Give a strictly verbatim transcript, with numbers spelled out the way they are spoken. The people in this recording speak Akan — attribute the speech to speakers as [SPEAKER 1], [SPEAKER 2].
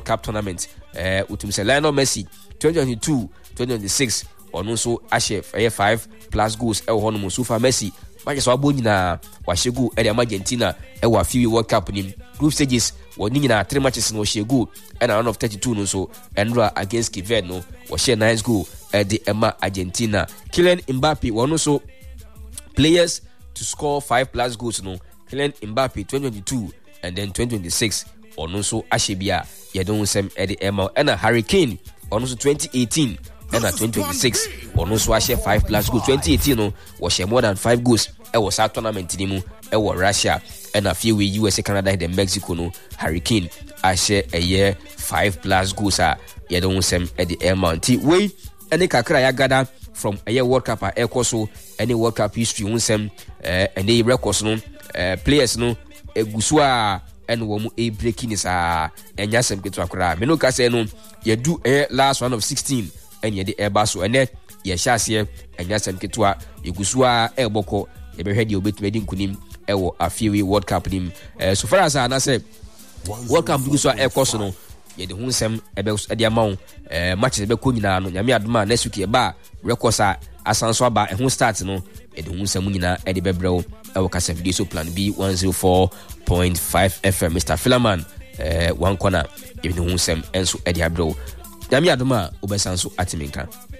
[SPEAKER 1] Cup tournament eh utum se Lionel Messi twenty twenty-two twenty twenty-six ono so ahye five plus goals e ho no mo so fa Messi match so abo nyina wa hyegu e de Argentina e wa FIFA World Cup nim group stages woni nyina three matches no hyegu and round of thirty-two no so Endra against Cape no wa share nice goal e de Emma Argentina. Kylian Mbappe wono so players to score five plus goals no Kylian Mbappe twenty twenty-two and then twenty twenty-six ono so ahye ye don sem e de Emma and Harry Kane ono so twenty eighteen and twenty twenty-six ono so ahye five plus goals. Twenty eighteen no was share more than five goals e was our tournament ni mu e was Russia and a few we U S A, Canada and Mexico no Harry Kane ahye a year five plus goals a ye don sem e de Emma ti we any kakra ya gather from a year World Cup a e so any World Cup history un sem eh and the records no eh players no egusu a and wo a breaking is a enya sem ketu akra me no ka say no ye do eh last one of sixteen and ye the eba so ene ye hyase enya sem ketu a egusu a e boko ye be hwede obetumi di nkunim e wo afiwi World Cup nim eh so far as na say World Cup egusu a e koso no ye de hu sem e be e de amawo eh matches be ko nyina no nyame adoma next week e ba records a asanso aba e hu start no e de hu sem nyina e de bebrɛw e wo kasa video so plan B one oh four point five F M Mister Philaman eh one corner e de hu sem enso e de abrew nyame adoma obesanso atiminka.